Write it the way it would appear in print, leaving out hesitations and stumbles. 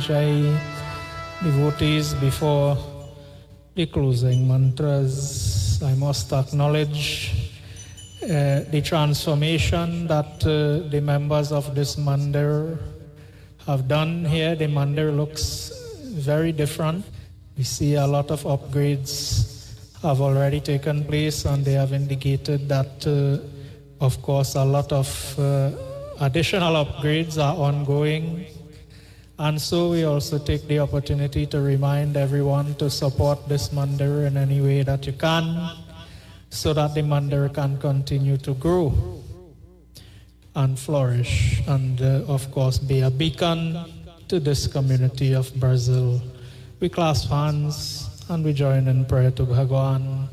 Jai. Devotees, before the closing mantras, I must acknowledge the transformation that the members of this mandir have done here. The mandir looks very different. We see a lot of upgrades have already taken place, and they have indicated that, of course, a lot of additional upgrades are ongoing. And so we also take the opportunity to remind everyone to support this mandir in any way that you can, so that the mandir can continue to grow and flourish, and of course be a beacon to this community of Brazil. We clasp hands and we join in prayer to Bhagwan.